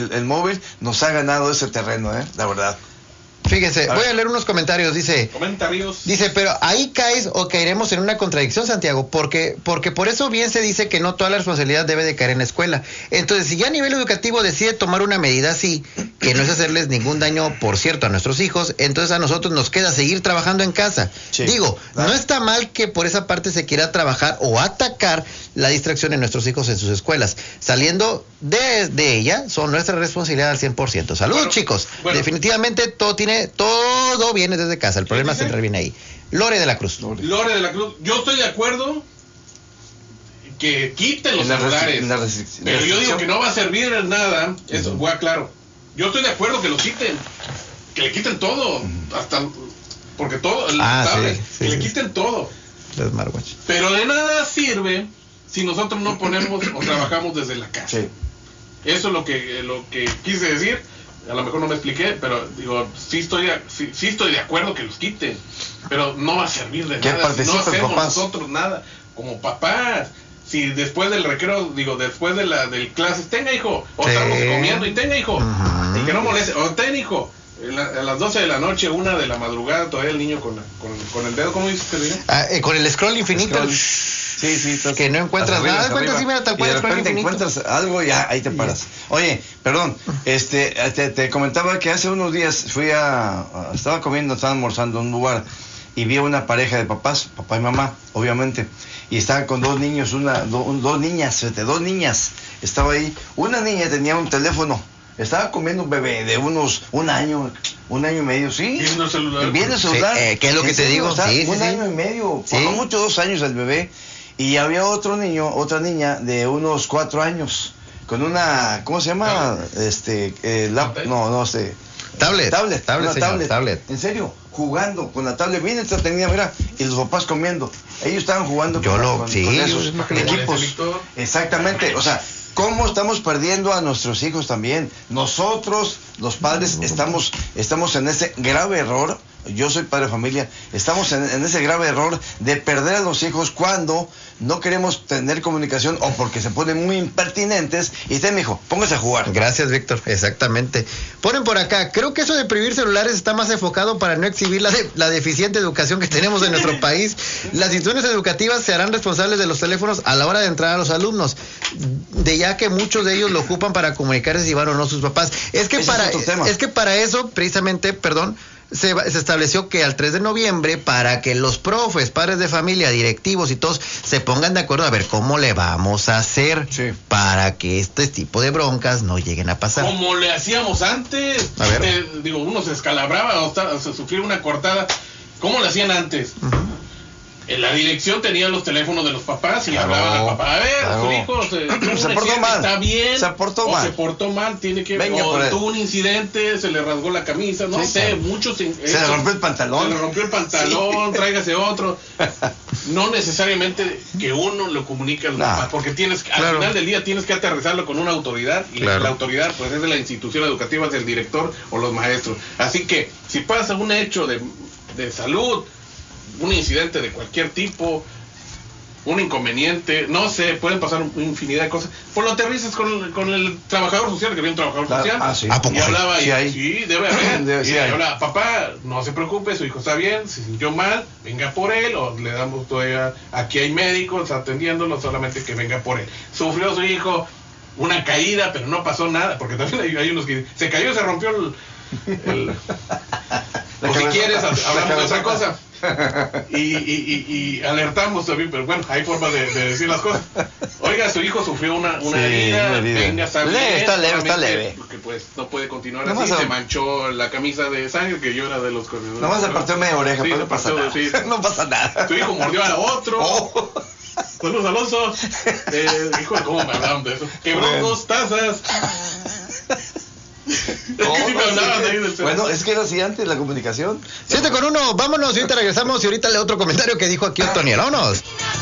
el móvil nos ha ganado ese terreno, la verdad. Fíjese, voy a leer unos comentarios, dice, pero ahí caes o caeremos en una contradicción, Santiago, porque por eso bien se dice que no toda la responsabilidad debe de caer en la escuela. Entonces, si ya a nivel educativo decide tomar una medida así, que no es hacerles ningún daño, por cierto, a nuestros hijos, entonces a nosotros nos queda seguir trabajando en casa. Sí, digo, claro. No está mal que por esa parte se quiera trabajar o atacar la distracción de nuestros hijos en sus escuelas. Saliendo de ella, son nuestra responsabilidad al 100%. Saludos, chicos. Definitivamente todo viene desde casa. El problema central viene ahí. Lore de la Cruz. Lore de la Cruz. Yo estoy de acuerdo que quiten los celulares. Pero yo digo que no va a servir en nada. Eso, voy a aclaro. Yo estoy de acuerdo que lo quiten. Que le quiten todo. Hasta. Porque todo. Que le quiten todo. El smartwatch. Pero de nada sirve si nosotros no ponemos o trabajamos desde la casa. Sí. Eso es lo que quise decir. A lo mejor no me expliqué, pero digo, sí estoy de acuerdo que los quiten, pero no va a servir de nada si no hacemos nosotros nada como papás. Si después del recreo, después de del clases, tenga hijo, o estamos comiendo y tenga hijo, y que no moleste, o ten hijo, a las 12 de la noche, 1 de la madrugada, todavía el niño con el dedo, ¿cómo dices que diga? Con el scroll infinito. Sí, que no encuentras nada, tal cual, y de repente encuentras algo y ya, ahí te paras. Oye, perdón, te comentaba que hace unos días estaba almorzando en un lugar y vi a una pareja de papás, papá y mamá, obviamente, y estaban con dos niños, dos niñas, estaba ahí, una niña tenía un teléfono, estaba comiendo un bebé de un año y medio, sí. Viendo celular. ¿Qué es lo que te digo? Un año y medio, por lo mucho 2 años el bebé. Y había otra niña de unos 4 años, con una, ¿cómo se llama? Tablet. En serio, jugando con la tablet, bien entretenida, mira, y los papás comiendo. Ellos estaban jugando con esos equipos. Exactamente, o sea, ¿cómo estamos perdiendo a nuestros hijos también? Nosotros, los padres, estamos en ese grave error. Yo soy padre de familia, estamos en ese grave error de perder a los hijos cuando no queremos tener comunicación o porque se ponen muy impertinentes. Y mijo, póngase a jugar. Gracias, Víctor, exactamente. Ponen por acá, creo que eso de prohibir celulares está más enfocado para no exhibir la deficiente educación que tenemos en nuestro país. Las instituciones educativas se harán responsables de los teléfonos a la hora de entrar a los alumnos, de ya que muchos de ellos lo ocupan para comunicarse si van o no sus papás. Es que para eso, precisamente, se estableció que al 3 de noviembre, para que los profes, padres de familia, directivos y todos se pongan de acuerdo a ver cómo le vamos a hacer para que este tipo de broncas no lleguen a pasar. Como le hacíamos antes. A ver. Uno se escalabraba o sufría una cortada. ¿Cómo le hacían antes? En la dirección tenía los teléfonos de los papás y hablaban al papá. A ver, su hijo se portó mal. Está bien. Se portó mal. Tiene que tuvo un incidente, se le rasgó la camisa, no sé, muchos. Se le rompió el pantalón. Tráigase otro. No necesariamente que uno lo comunique a los papás, porque al final del día tienes que aterrizarlo con una autoridad, y la autoridad pues es de la institución educativa, del director o los maestros. Así que si pasa un hecho de salud, un incidente de cualquier tipo, un inconveniente, no sé, pueden pasar infinidad de cosas, pues lo aterrizas con el trabajador social, que había un trabajador social, sí. Y hablaba sí, debe haber, y hablaba, papá, no se preocupe, su hijo está bien, se sintió mal, venga por él, o le damos todavía, aquí hay médicos atendiéndolo, solamente que venga por él. Sufrió su hijo una caída, pero no pasó nada, porque también hay unos que se cayó y se rompió o si quieres, hablamos de otra cosa. Y alertamos también, pero bueno, hay formas de decir las cosas. Oiga, su hijo sufrió una herida, venga, está leve. Porque pues no puede continuar así, se manchó la camisa de sangre, que yo era de los corredores. Nomás se partió media oreja, pero no pasa nada. No pasa nada. Su hijo mordió a otro. Saludos, Alonso. Hijo, ¿cómo me hablaban de eso? Quebró 2 tazas. Bueno, es que era así antes la comunicación. 7:01, vámonos y ahorita regresamos y ahorita le otro comentario que dijo aquí Otoniel. Vámonos.